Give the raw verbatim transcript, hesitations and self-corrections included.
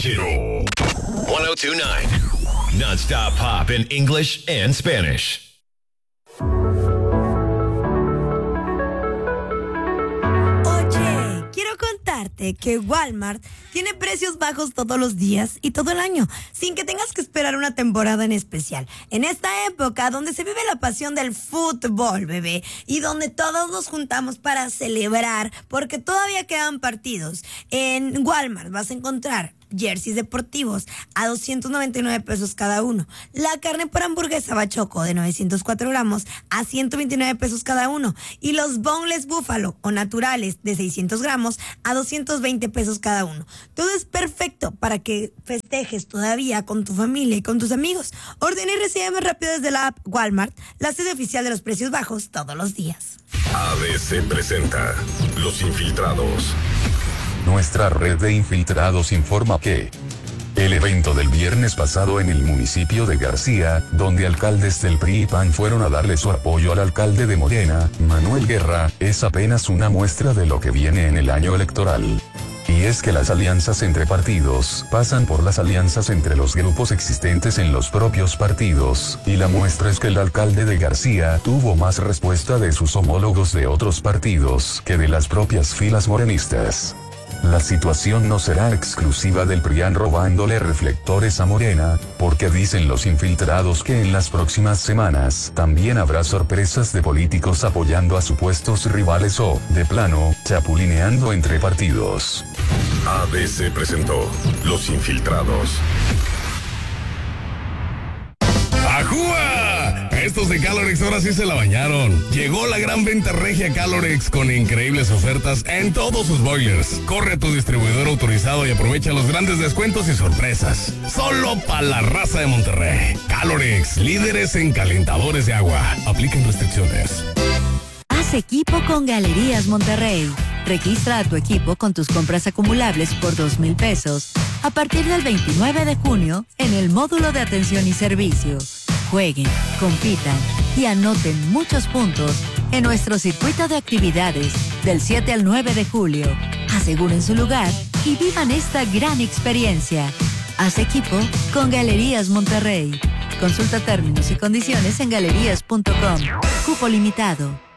Digital one oh two point nine. Non-stop pop in English and Spanish. Oye, quiero contarte que Walmart tiene precios bajos todos los días y todo el año, sin que tengas que esperar una temporada en especial. En esta época donde se vive la pasión del fútbol, bebé, y donde todos nos juntamos para celebrar, porque todavía quedan partidos. En Walmart vas a encontrar jerseys deportivos a doscientos noventa y nueve pesos cada uno. La carne para hamburguesa Bachoco de novecientos cuatro gramos a ciento veintinueve pesos cada uno. Y los boneless búfalo o naturales de seiscientos gramos a doscientos veinte pesos cada uno. Todo es perfecto para que festejes todavía con tu familia y con tus amigos. Ordena y recibe más rápido desde la app Walmart, la sede oficial de los precios bajos todos los días. A B C presenta Los Infiltrados. Nuestra red de infiltrados informa que el evento del viernes pasado en el municipio de García, donde alcaldes del P R I y P A N fueron a darle su apoyo al alcalde de Morena, Manuel Guerra, es apenas una muestra de lo que viene en el año electoral. Y es que las alianzas entre partidos pasan por las alianzas entre los grupos existentes en los propios partidos, y la muestra es que el alcalde de García tuvo más respuesta de sus homólogos de otros partidos que de las propias filas morenistas. La situación no será exclusiva del P R I A N robándole reflectores a Morena, porque dicen los infiltrados que en las próximas semanas también habrá sorpresas de políticos apoyando a supuestos rivales o, de plano, chapulineando entre partidos. A B C presentó Los Infiltrados. ¡Ajúa! Estos de Calorex ahora sí se la bañaron. Llegó la gran venta regia Calorex con increíbles ofertas en todos sus boilers. Corre a tu distribuidor autorizado y aprovecha los grandes descuentos y sorpresas. Solo para la raza de Monterrey. Calorex, líderes en calentadores de agua. Apliquen restricciones. Haz equipo con Galerías Monterrey. Registra a tu equipo con tus compras acumulables por dos mil pesos a partir del veintinueve de junio en el módulo de atención y servicio. Jueguen, compitan y anoten muchos puntos en nuestro circuito de actividades del siete al nueve de julio. Aseguren su lugar y vivan esta gran experiencia. Haz equipo con Galerías Monterrey. Consulta términos y condiciones en galerías punto com. Cupo limitado.